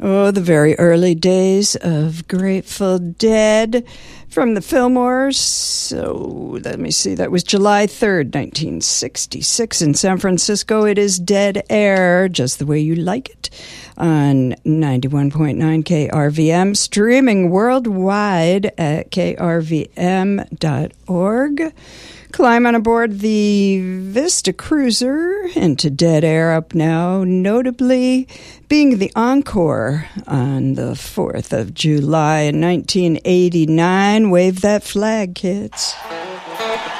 Oh, the very early days of Grateful Dead from the Fillmores. So let me see. That was July 3rd, 1966 in San Francisco. It is Dead Air, just the way you like it, on 91.9 KRVM, streaming worldwide at krvm.org. Climb on aboard the Vista Cruiser into Dead Air up now, notably being the encore on the 4th of July in 1989. Wave that flag, kids.